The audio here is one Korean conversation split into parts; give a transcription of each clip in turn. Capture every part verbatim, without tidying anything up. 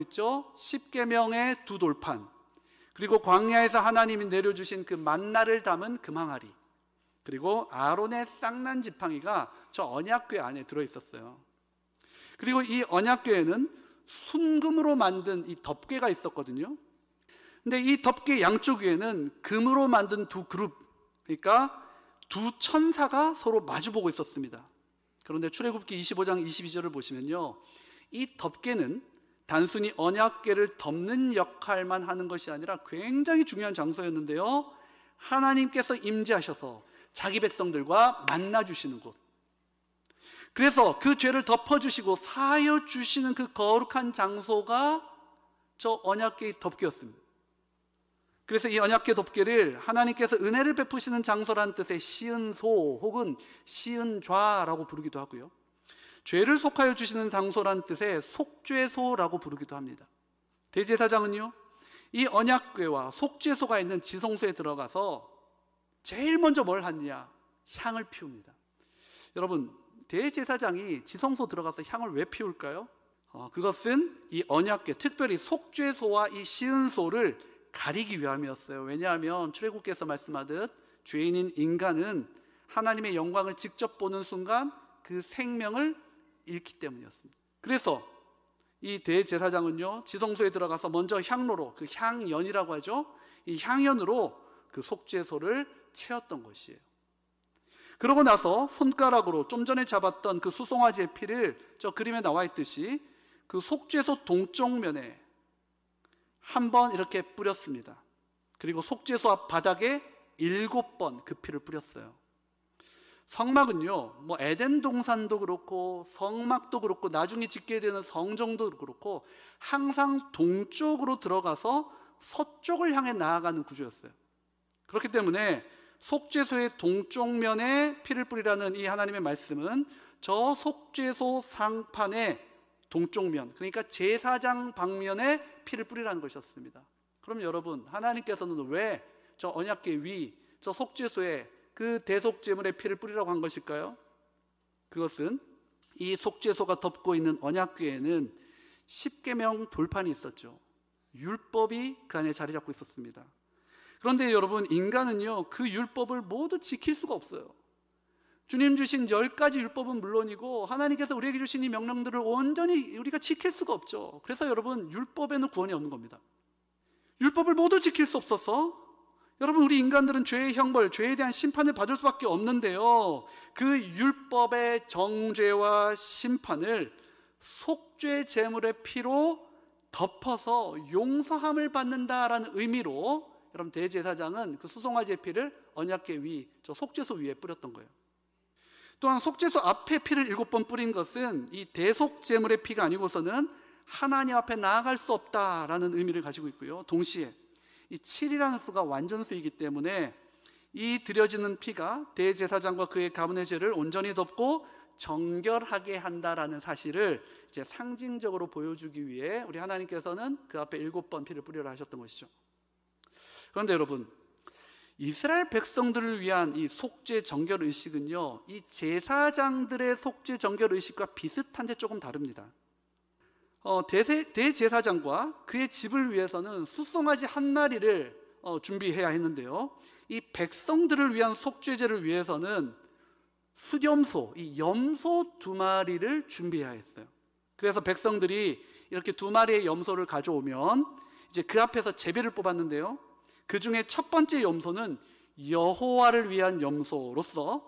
있죠? 십계명의 두 돌판, 그리고 광야에서 하나님이 내려주신 그 만나를 담은 금항아리, 그리고 아론의 쌍난 지팡이가 저 언약궤 안에 들어있었어요. 그리고 이 언약궤에는 순금으로 만든 이 덮개가 있었거든요. 근데 이 덮개 양쪽 위에는 금으로 만든 두 그룹, 그러니까 두 천사가 서로 마주보고 있었습니다. 그런데 출애굽기 이십오 장 이십이 절을 보시면요, 이 덮개는 단순히 언약궤를 덮는 역할만 하는 것이 아니라 굉장히 중요한 장소였는데요, 하나님께서 임재하셔서 자기 백성들과 만나주시는 곳, 그래서 그 죄를 덮어주시고 사하여 주시는 그 거룩한 장소가 저 언약궤의 덮개였습니다. 그래서 이 언약궤 덮개를 하나님께서 은혜를 베푸시는 장소라는 뜻의 시은소 혹은 시은좌라고 부르기도 하고요, 죄를 속하여 주시는 장소라는 뜻의 속죄소라고 부르기도 합니다. 대제사장은요, 이 언약궤와 속죄소가 있는 지성소에 들어가서 제일 먼저 뭘 하느냐? 향을 피웁니다. 여러분, 대제사장이 지성소 들어가서 향을 왜 피울까요? 어, 그것은 이 언약궤, 특별히 속죄소와 이 시은소를 가리기 위함이었어요. 왜냐하면 출애굽기에서 말씀하듯 죄인인 인간은 하나님의 영광을 직접 보는 순간 그 생명을 잃기 때문이었습니다. 그래서 이 대제사장은요, 지성소에 들어가서 먼저 향로로, 그 향연이라고 하죠, 이 향연으로 그 속죄소를 채웠던 것이에요. 그러고 나서 손가락으로 좀 전에 잡았던 그 수송아지의 피를 저 그림에 나와 있듯이 그 속죄소 동쪽 면에 한 번 이렇게 뿌렸습니다. 그리고 속죄소 앞 바닥에 일곱 번 그 피를 뿌렸어요. 성막은요, 뭐 에덴 동산도 그렇고 성막도 그렇고 나중에 짓게 되는 성정도 그렇고 항상 동쪽으로 들어가서 서쪽을 향해 나아가는 구조였어요. 그렇기 때문에 속죄소의 동쪽 면에 피를 뿌리라는 이 하나님의 말씀은 저 속죄소 상판의 동쪽 면, 그러니까 제사장 방면에 피를 뿌리라는 것이었습니다. 그럼 여러분, 하나님께서는 왜 저 언약궤 위, 저 속죄소에 그 대속제물의 피를 뿌리라고 한 것일까요? 그것은 이 속죄소가 덮고 있는 언약궤에는 십계명 돌판이 있었죠. 율법이 그 안에 자리 잡고 있었습니다. 그런데 여러분, 인간은요, 그 율법을 모두 지킬 수가 없어요. 주님 주신 열 가지 율법은 물론이고 하나님께서 우리에게 주신 이 명령들을 온전히 우리가 지킬 수가 없죠. 그래서 여러분, 율법에는 구원이 없는 겁니다. 율법을 모두 지킬 수 없어서 여러분, 우리 인간들은 죄의 형벌, 죄에 대한 심판을 받을 수밖에 없는데요, 그 율법의 정죄와 심판을 속죄 제물의 피로 덮어서 용서함을 받는다라는 의미로 여러분, 대제사장은 그 수송아지의 피를 언약궤 위, 저 속죄소 위에 뿌렸던 거예요. 또한 속죄소 앞에 피를 일곱 번 뿌린 것은 이 대속 제물의 피가 아니고서는 하나님 앞에 나아갈 수 없다라는 의미를 가지고 있고요, 동시에 이 칠이라는 수가 완전수이기 때문에 이 드려지는 피가 대제사장과 그의 가문의 죄를 온전히 덮고 정결하게 한다라는 사실을 이제 상징적으로 보여주기 위해 우리 하나님께서는 그 앞에 일곱 번 피를 뿌리라 하셨던 것이죠. 그런데 여러분, 이스라엘 백성들을 위한 이 속죄 정결 의식은요, 이 제사장들의 속죄 정결 의식과 비슷한데 조금 다릅니다. 어, 대세, 대제사장과 그의 집을 위해서는 수송아지 한 마리를 어, 준비해야 했는데요, 이 백성들을 위한 속죄제를 위해서는 수염소, 이 염소 두 마리를 준비해야 했어요. 그래서 백성들이 이렇게 두 마리의 염소를 가져오면 이제 그 앞에서 제비를 뽑았는데요, 그 중에 첫 번째 염소는 여호와를 위한 염소로서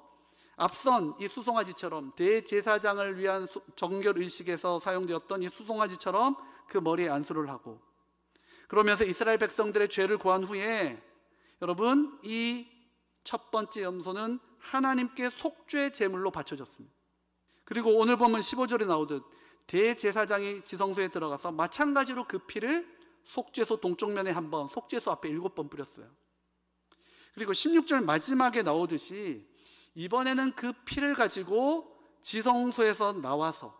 앞선 이 수송아지처럼 대제사장을 위한 정결 의식에서 사용되었던 이 수송아지처럼 그 머리에 안수를 하고, 그러면서 이스라엘 백성들의 죄를 고한 후에 여러분, 이 첫 번째 염소는 하나님께 속죄 제물로 바쳐졌습니다. 그리고 오늘 보면 십오 절에 나오듯 대제사장이 지성소에 들어가서 마찬가지로 그 피를 속죄소 동쪽면에 한 번, 속죄소 앞에 일곱 번 뿌렸어요. 그리고 십육 절 마지막에 나오듯이 이번에는 그 피를 가지고 지성소에서 나와서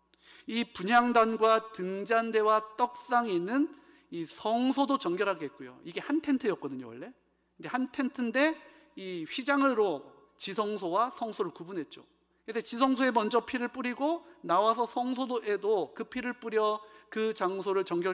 이 분향단과 등잔대와 떡상이 있는 이 성소도 정결하게 했고요, 이게 한 텐트였거든요 원래. 근데 한 텐트인데 이 휘장으로 지성소와 성소를 구분했죠. 그래서 지성소에 먼저 피를 뿌리고 나와서 성소에도 그 피를 뿌려 그 장소를 정결